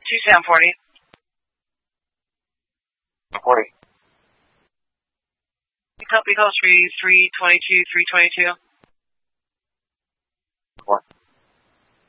Sound 40. 40. Copy calls for you, 322, 322. 4.